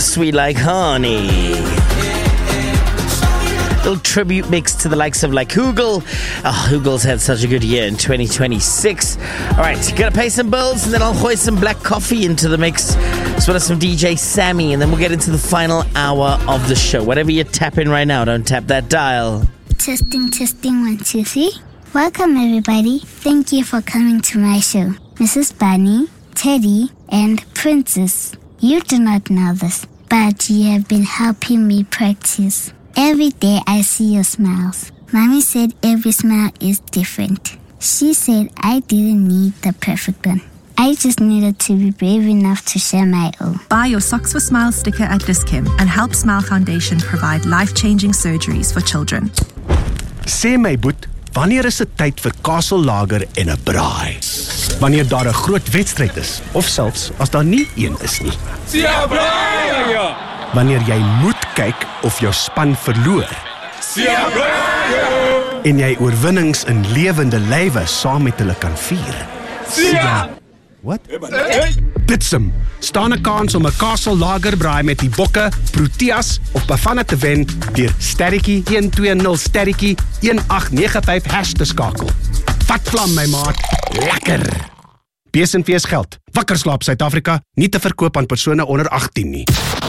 sweet like honey. Little tribute mix to the likes of like Hoogle. Hoogle's had such a good year in 2026. Alright, gonna pay some bills and then I'll hoist some black coffee into the mix, as well as some DJ Sammy, and then we'll get into the final hour of the show. Whatever you're tapping right now, don't tap that dial. Testing, 1, 2, 3. Welcome everybody. Thank you for coming to my show. Mrs. Bunny, Teddy, and Princess. You do not know this, but you have been helping me practice. Every day I see your smiles. Mommy said every smile is different. She said I didn't need the perfect one. I just needed to be brave enough to share my own. Buy your Socks for Smile sticker at Dis-Chem and help Smile Foundation provide life-changing surgeries for children. Sê my boet, wanneer is dit tyd vir kasellager en 'n braai? Wanneer daar 'n groot wedstryd is, of selfs as daar nie een is nie. Sia braai! Wanneer jy moet kyk of jou span verloor. Sia braai! En jy oorwinnings in lewende lywe saam met hulle kan vier. Sia! Wat? Bitsum, staan 'n kans om 'n kasellager braai met die Bokke, Proteas of Bafana te wen deur sterretjie 120 sterretjie 1895 hash te skakel. Vat vlam my maat, lekker. Besenfees geld. Wakker slaap Suid-Afrika, nie te verkoop aan persone onder 18 nie.